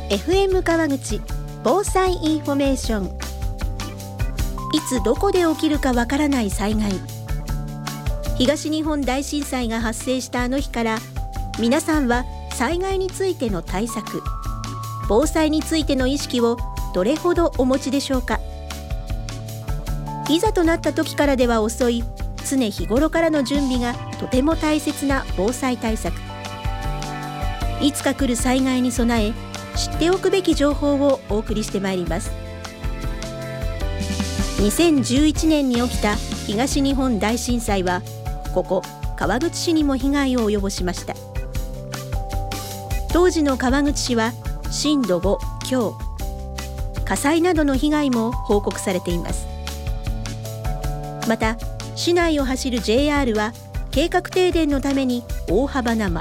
FM 川口防災インフォメーション。いつどこで起きるかわからない災害。東日本大震災が発生したあの日から、皆さんは災害についての対策、防災についての意識をどれほどお持ちでしょうか。いざとなった時からでは遅い、常日頃からの準備がとても大切な防災対策。いつか来る災害に備え、知っておくべき情報をお送りしてまいります。2011年に起きた東日本大震災は、ここ川口市にも被害を及ぼしました。当時の川口市は震度5強、火災などの被害も報告されています。また市内を走る JR は計画停電のために大幅な